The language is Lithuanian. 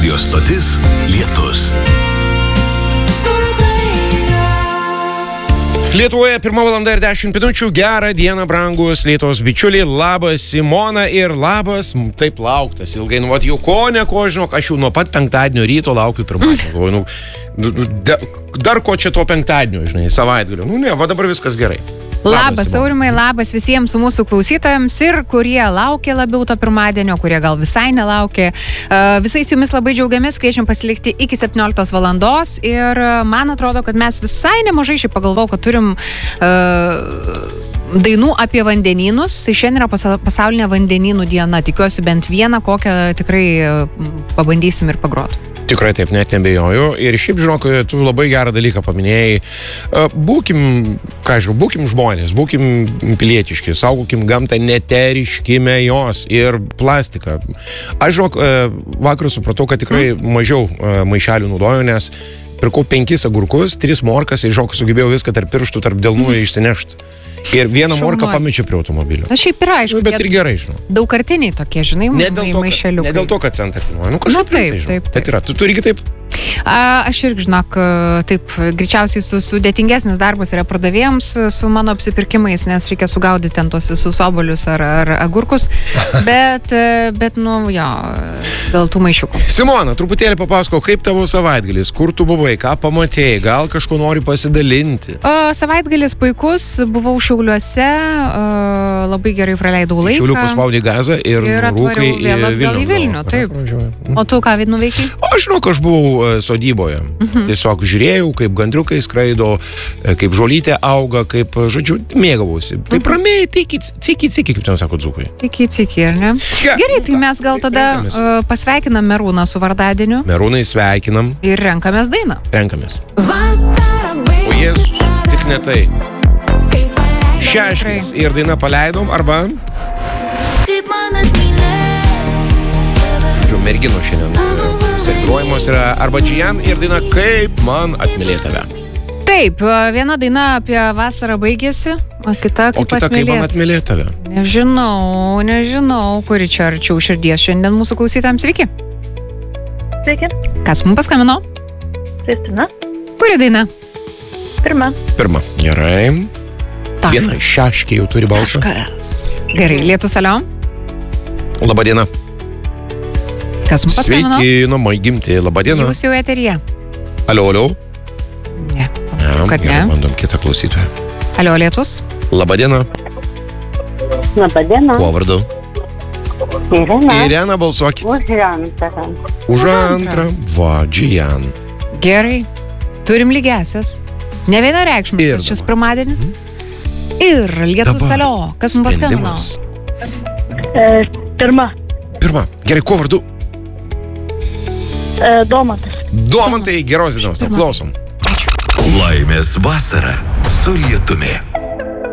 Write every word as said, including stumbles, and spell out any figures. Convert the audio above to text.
radijo stotis Lietus. Lietuvoje pirma valanda ir dešimt minučių. Gerą dieną, brangus Lietuvos bičiuliai. Labas Simona ir labas, taip lauktas ilgai. Nu, vat jau ko, ne ko, žinok, aš jau nuo pat penktadienio ryto laukiu pirmadienio. Nu, nu, da, dar ko čia to penktadienio, žinai, savaitgalio. Nu, ne, va dabar viskas gerai. Labas, Aurimai, labas visiems mūsų klausytojams ir kurie laukia labiau to pirmadienio, kurie gal visai nelaukia. Visais jumis labai džiaugiamės, kviečiam pasilikti iki septynioliktos valandos ir man atrodo, kad mes visai nemažai šiaip pagalvojau, kad turim uh, dainų apie vandenynus. Tai šiandien yra pasaulinė vandenynų diena. Tikiuosi bent vieną kokią tikrai pabandysim ir pagroti. Tikrai taip, net nebejoju. Ir šiaip, žinok, tu labai gerą dalyką paminėjai. Būkim, ką žinau, būkim žmonės, būkim pilietiški, saugokim gamtą, neteriškime jos ir plastiką. Aš, žinok, vakar supratau, kad tikrai mažiau maišelių naudoju, nes pirkau penkis agurkus, tris morkas ir, žinok, sugebėjau viską tarp pirštų, tarp delnų išsinešti. Ir vieną morką pamečiau prie automobilio. Na šiaip yra, aišku. Nu, bet ir gerai, žinau. Daugkartiniai tokie, žinai, maišeliukai. Ne dėl to, kad centą kainuoja. Nu, kažkaip taip, tai, taip, taip. Bet yra, tu turi taip? A, aš irgi, žinok, taip, greičiausiai su, sudėtingesnis darbas yra pardavėjams su mano apsipirkimais, nes reikia sugaudyti ten tos visus obuolius ar, ar agurkus, bet, bet, nu, jo, dėl tų maišiukų. Simona, truputėlį papasakok, kaip tavo savaitgalis, kur tu buvai, ką pamatėjai, gal kažko nori pasidalinti? O, savaitgalis puikus, buvau Šiauliuose, o, labai gerai praleidau laiką. Šiaulių paspaudė gazą ir, ir rūkai į Vilnių. Į Vilnių, taip. O tu ką nuveikai? Aš žinau, aš buvau sodyboje. Mhm. Tiesiog žiūrėjau, kaip gandriukai skraido, kaip žolytė auga, kaip, žodžiu, mėgavausi. Mhm. Taip ramiai, tiki, tiki, tiki, kaip ten sako dzūkai. Tiki, tiki, ar ne? Ja. Gerai, tai mes gal tada uh, pasveikinam Merūną su vardadieniu. Merūnai sveikinam. Ir renkamės dainą. Renkamės. O Jėzus, tik ne tai. Šeškis ir daina paleidom, arba... Žiūrėjau, merginų šiandien serviruojamos yra arba Džian ir daina Kaip man atmylė tave. Taip, viena daina apie vasarą baigėsi, o kita kaip, o kita, kaip man atmylė tave. Nežinau, nežinau, kuri čia arčiau širdies šiandien mūsų klausytojams. Sveiki. Sveiki. Kas mums paskambino? Kristina. Kuri daina? Pirma. Pirma, gerai. Tak. Viena šeškė jau turi balsą. Kažkas. Gerai, Lietus, alio. Labadiena. Kas mums paskambino? Sveiki, namai gimti, labadiena. Jūs jau eteryje. Alio, alio. Ne, ne kad gerai, ne. Bandom kitą klausytoją. Alio, Lietus. Labadiena. Labadiena. Kuo vardu? Irena. Irena, balsuokit. Už antrą. Už antrą. Va, Džian. Gerai. Turim lygiasias. Ne vienareikšmis šis pirmadienis. Ir Lietus, alio. Kas mums paskambino? E, pirma. Pirma. Gerai, kuo vardu? E, Domantas. Domantai, geros dienos, klausom. Laimės vasara su Lietumi.